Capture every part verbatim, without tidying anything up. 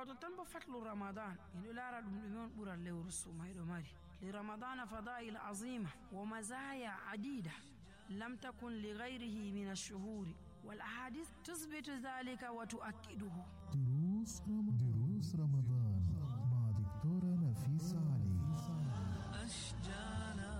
wato tan bo fatlu ramadan ino lara dum dum on bural lewru sumaydo mari li ramadan fadail azima wa mazaya adida lam takun li ghayrihi min ash-shuhur wal ahadith tuthbitu dhalika wa tu'akkiduhu. دروس رمضان دروس رمضان مع دكتورة نفيسة علي. أشجانا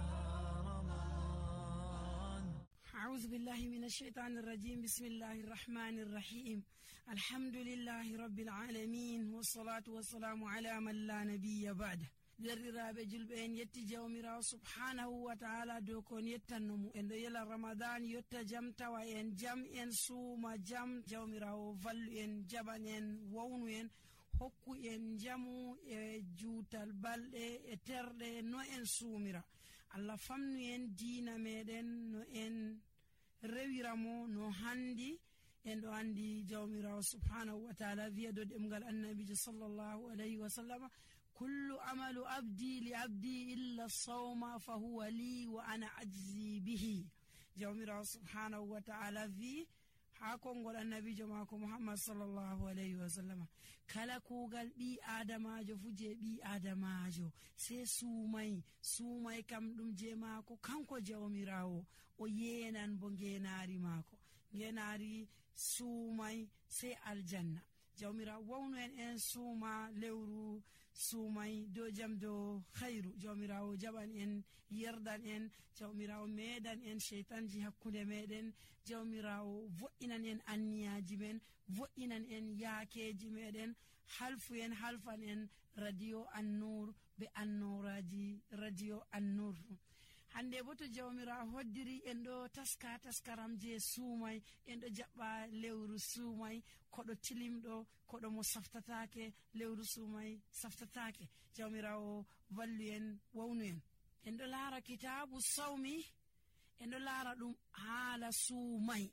أعوذ بالله من الشيطان الرجيم. بسم الله الرحمن الرحيم. الحمد لله رب العالمين والصلاة والسلام على من لا نبي بعده. دررابه julɓe yetti jawmirawo subhanahu wa ta'ala dow kon yettannomo en ɗo yela ramadan yotta jam tawa en jam en suuma jam jawmirawo vallu en jaɓan en wawnu en hokku en jamu e juutal balɗe e terɗe no en suumira. Allah famnu en diina meɗen no en rewiramo no handi en ɗo andi jawmirawo subhanahu wa ta'ala wiya dow ɗemgal annabijo sallallahu alayhi wa sallama kullu amalu abdi li abdi illa sawma fa huwa li wa ana ajzi bihi. jawmirawo subhanahu wa ta'ala wi ha kongol annabijo mako muhammad sallallahu alayhi wa sallama kala kugal bi adamajo fuje bi adamajo se sumai sumai kam dum je mako kanko jawmirawo o yenan bo ngenari mako ngenari sumai se aljanna. jawmirawo wawnu en en suuma lewru suumay do jam do khairu. jawmirawo jaban en yerdan en. jawmirawo medan en shaytanji hakkunde meden. jawmirawo vo'inan en anniyaji men, vo'inan en yaakeji meden, halfu en halfan en radio an-nur be annoraji radio an-nur. hande bo to jawmirawo hoddiri en ɗo taska taskaram je suumay en ɗo jaɓɓa lewru suumay koɗo tilimɗo koɗo mo saftatake lewru suumay saftatake. jawmirawo wallu en wawnu en. en ɗo laara kitabu sawmi en ɗo laara ɗum haala suumay.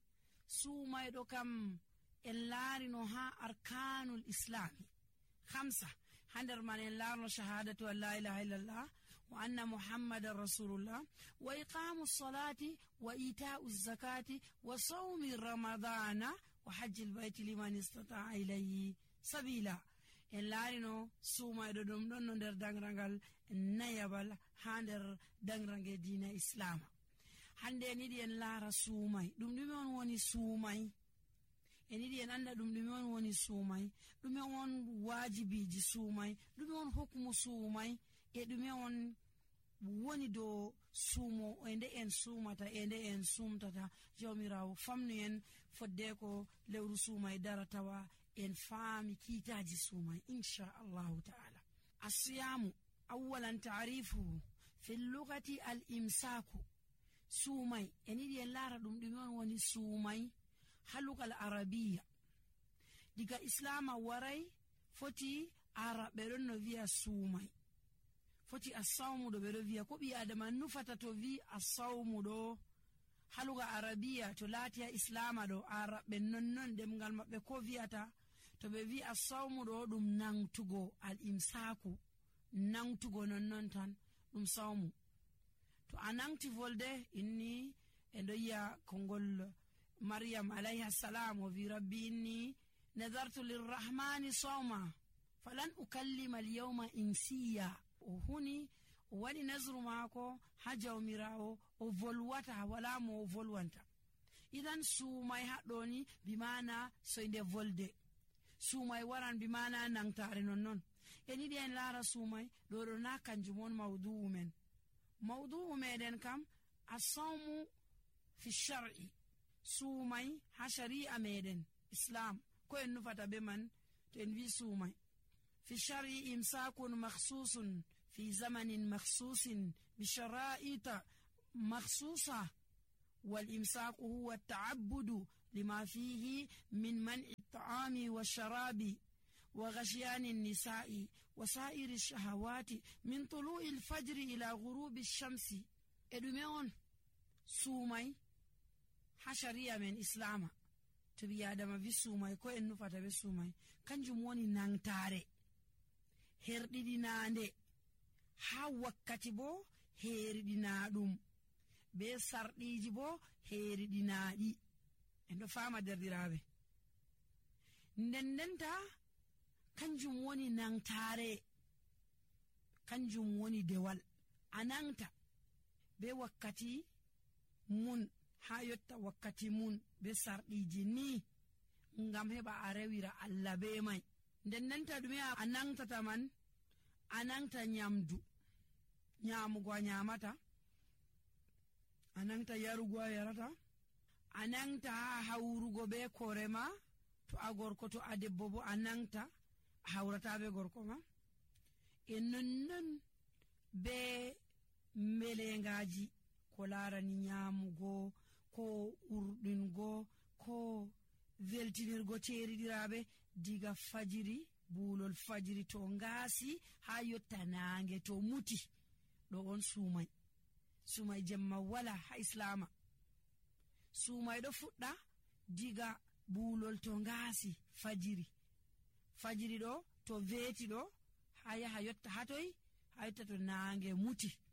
suumay ɗo kam en laarino ha arkanul islami khamsa hander man en laarno shahadatu an la ilaha illallah wa anna muhammadan rasulullah wa iqamu salati wa ita'u zakati wa sawmi ramadana wa hajjil bayti liman istata'a ilayhi sabila. en laarino suumayɗo ɗum ɗon no nder dangrangal nayabal ha nder dangrange diina islama. hande en yiɗi en laara suumay ɗum ɗume on woni suumay. en yiɗi en anda ɗum ɗume on woni suumay, ɗume on wajibiji suumay, ɗume on hukmu suumay, e ɗume on woni dow suumo e nde en suumata e nde en sumtata. jawmirawo famnu en fodde ko lewru suumay daratawa en faami kiitaji suumay inchallahu ta'ala. asiyamu awalan ta'rifuhu fi lugati al imsaku. suumay en yiɗi en laara ɗum ɗume on woni suumay halugal arabiya. diga islama waray foti arabe don no wiya suumay, foti asawmu do be do wiya ko bi adama nufata to wi asawmu do haluga arabiya to latiya islama do arabe nonnon demgal mabbe ko wiata to be wi asawmu do dum nangtugo al imsaku nangtugo nonnon tan dum sawmu. to anangti volde inni endo ya kongol maryam alayha salam wa fi rabbi inni nadartu lirrahmani sawma falan ukallima alyawma insiya. o huni o wadi nazru mako ha jawmirawo o volwata wala mo volwanta. idan suumay haɗoni bimana soinde volde, suumay waran bimana nangtare nonnon. en yiɗi en laara suumay ɗo ɗo na kanjum on mawdu'u men. mawdu'u meɗen kam asawmu fi shar'i. suumay ha shari'a meɗen islam ko en nufata be man to en wi suumay. fi shar'i imsakun makhsusun fi zamanin makhsusin bi shara'ita makhsusa wal imsaku huwa at-ta'abbudu lima fihi min man'i at-ta'ami wash-sharabi wa ghashyan an-nisa'i wa sa'iri ash-shahawati min tulu'i al-fajri ila ghurubi ash-shamsi. edume on suumay ha sharia men islama to bi adama vi suumay ko en nufata be suumay kanjum woni nangtare herdidinande ha wakkati bo heridinadum be sardiji bo heridinadi. en do fama derdirabe ndendenta kanjum woni nangtare, kanjum woni dewal. A nangta be wakkati mun ha yotta wakkati mun be sarɗiji ni ngam heɓa a rewira Allah be mai. nden nanta ɗume a nangtata man, a nangta nyamdu nyamugo a nyamata, a nangta yarugo a yarata, a nangta hawrugo be korema, to a gorko to a debbo bo a nangta a hawrata be gorko ma. e nonnon be melengaji ko larani nyamugo, ko urɗingo, ko veltinirgo ceeriɗiraɓe diga fajiri, bulol fajiri to ngasi ha yotta nange to muti, ɗo on sumai. sumai jemma wala ha islama. sumai ɗo fuɗɗa diga bulol to ngasi fajiri, fajiri ɗo to veti ɗo ha yaha yotta hatoy, ha yotta to nange muti.